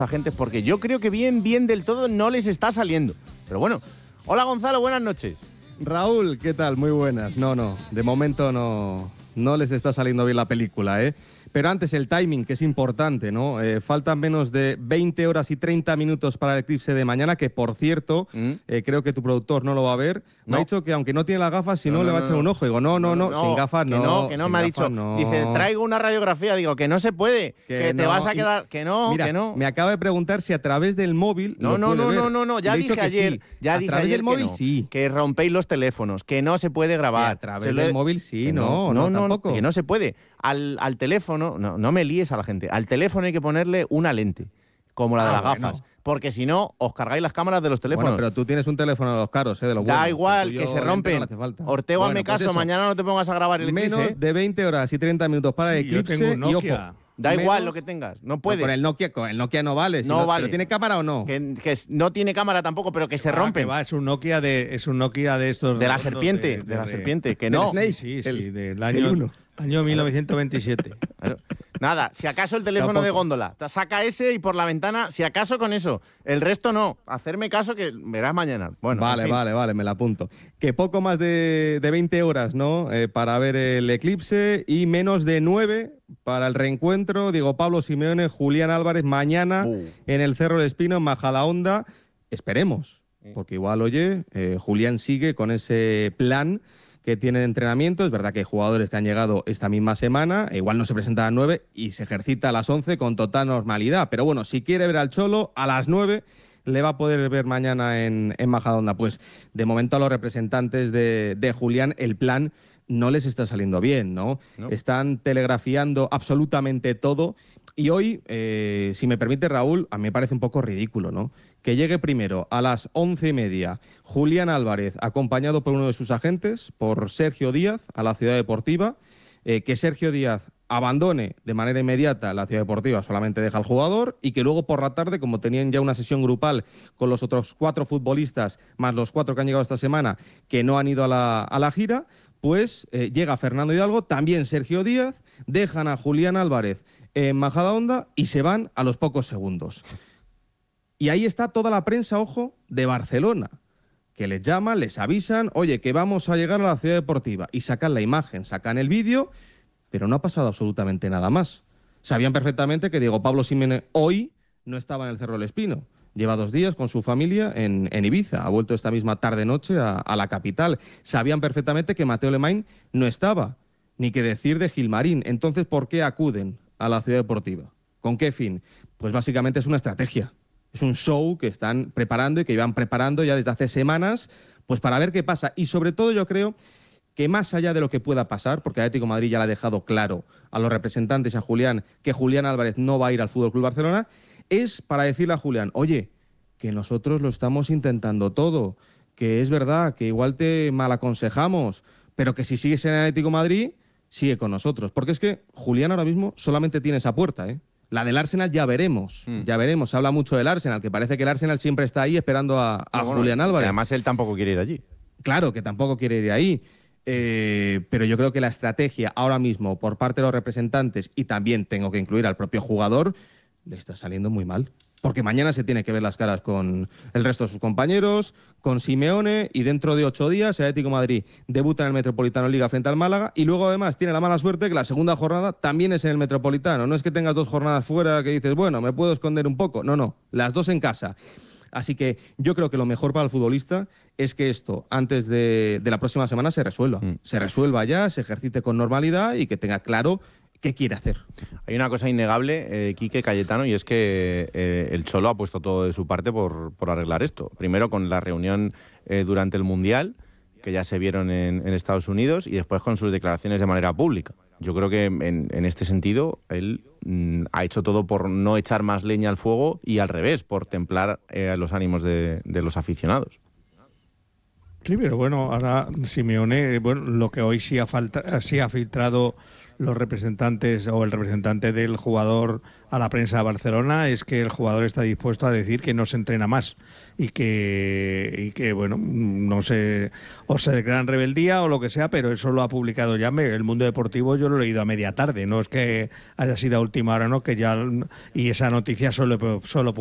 agentes, porque yo creo que bien del todo no les está saliendo. Pero bueno, hola Gonzalo, buenas noches. Raúl, ¿qué tal? Muy buenas. No, de momento no les está saliendo bien la película, ¿eh? Pero antes el timing, que es importante, ¿no? Faltan menos de 20 horas y 30 minutos para el eclipse de mañana, que por cierto, creo que tu productor no lo va a ver. Me ha dicho que aunque no tiene las gafas, si no le va a echar un ojo. Digo, no, sin gafas no. Que no, me ha dicho. No. Dice, traigo una radiografía. Digo, que no se puede, que te vas a quedar. Que no, mira, que no. Me acaba de preguntar si a través del móvil. No, ya dije ayer. Sí. Ya dije ayer del móvil, sí. Que rompéis los teléfonos, que no se puede grabar. A través del móvil, sí, no, tampoco. Que no se puede. Al teléfono, no me líes a la gente. Al teléfono hay que ponerle una lente, como la de las gafas. Porque si no, os cargáis las cámaras de los teléfonos. Bueno, pero tú tienes un teléfono de los caros, de los buenos. Da igual, que se rompen. No Ortego, hazme caso, pues mañana no te pongas a grabar el eclipse. Menos de 20 horas y 30 minutos para el eclipse. Yo tengo un Nokia. Y ojo, da igual lo que tengas, no puede. Con el Nokia no vale. No vale. ¿Pero tiene cámara o no? Que no tiene cámara tampoco, pero que se rompen. Es un Nokia de estos. De la serpiente, de la serpiente, que no. Snake, sí, del año 1927. Claro. Nada, si acaso el teléfono de góndola, saca ese y por la ventana, si acaso con eso. El resto no. Hacerme caso que verás mañana. Bueno, vale, me la apunto. Que poco más de 20 horas, ¿no? Para ver el eclipse y menos de 9 para el reencuentro. Diego Pablo Simeone, Julián Álvarez, mañana en el Cerro del Espino, en Majadahonda. Esperemos, porque igual, oye, Julián sigue con ese plan que tiene de entrenamiento. Es verdad que hay jugadores que han llegado esta misma semana, igual no se presenta a las 9 y se ejercita a las 11 con total normalidad. Pero bueno, si quiere ver al Cholo, a las 9 le va a poder ver mañana en Majadahonda. Pues de momento a los representantes de Julián el plan no les está saliendo bien, ¿no? Están telegrafiando absolutamente todo. Y hoy, si me permite Raúl, a mí me parece un poco ridículo, ¿no? Que llegue primero a las 11:30 Julián Álvarez, acompañado por uno de sus agentes, por Sergio Díaz, a la Ciudad Deportiva, que Sergio Díaz abandone de manera inmediata la Ciudad Deportiva, solamente deja al jugador, y que luego por la tarde, como tenían ya una sesión grupal con los otros 4 futbolistas, más los 4 que han llegado esta semana, que no han ido a la gira, pues llega Fernando Hidalgo, también Sergio Díaz, dejan a Julián Álvarez en Majadahonda y se van a los pocos segundos. Y ahí está toda la prensa, ojo, de Barcelona, que les llaman, les avisan, oye, que vamos a llegar a la Ciudad Deportiva, y sacan la imagen, sacan el vídeo, pero no ha pasado absolutamente nada más. Sabían perfectamente que Diego Pablo Simeone hoy no estaba en el Cerro del Espino. Lleva 2 días con su familia en Ibiza, ha vuelto esta misma tarde-noche a la capital. Sabían perfectamente que Mateo Lemay no estaba, ni qué decir de Gilmarín. Entonces, ¿por qué acuden a la Ciudad Deportiva? ¿Con qué fin? Pues básicamente es una estrategia. Es un show que están preparando y que iban preparando ya desde hace semanas, pues para ver qué pasa. Y sobre todo yo creo que más allá de lo que pueda pasar, porque Atlético de Madrid ya le ha dejado claro a los representantes, a Julián, que Julián Álvarez no va a ir al FC Barcelona, es para decirle a Julián, oye, que nosotros lo estamos intentando todo, que es verdad, que igual te mal aconsejamos, pero que si sigues en Atlético de Madrid, sigue con nosotros. Porque es que Julián ahora mismo solamente tiene esa puerta, ¿eh? La del Arsenal ya veremos, Se habla mucho del Arsenal, que parece que el Arsenal siempre está ahí esperando a Julián Álvarez. Además, él tampoco quiere ir allí. Claro, que tampoco quiere ir ahí. Pero yo creo que la estrategia ahora mismo por parte de los representantes, y también tengo que incluir al propio jugador, le está saliendo muy mal. Porque mañana se tiene que ver las caras con el resto de sus compañeros, con Simeone, y dentro de 8 días el Atlético de Madrid debuta en el Metropolitano Liga frente al Málaga, y luego además tiene la mala suerte que la segunda jornada también es en el Metropolitano. No es que tengas 2 jornadas fuera que dices, bueno, me puedo esconder un poco. No, las 2 en casa. Así que yo creo que lo mejor para el futbolista es que esto, antes de la próxima semana, se resuelva. Se resuelva ya, se ejercite con normalidad y que tenga claro qué quiere hacer. Hay una cosa innegable, Quique, Cayetano, y es que el Cholo ha puesto todo de su parte por arreglar esto. Primero con la reunión durante el Mundial, que ya se vieron en Estados Unidos, y después con sus declaraciones de manera pública. Yo creo que en este sentido él ha hecho todo por no echar más leña al fuego y al revés, por templar los ánimos de los aficionados. Sí, pero bueno, ahora Simeone, lo que hoy sí ha filtrado los representantes o el representante del jugador a la prensa de Barcelona es que el jugador está dispuesto a decir que no se entrena más y que bueno, no sé, o se declaran rebeldía o lo que sea, pero eso lo ha publicado ya el Mundo Deportivo. Yo lo he leído a media tarde, no es que haya sido a última hora, no, que ya, y esa noticia solo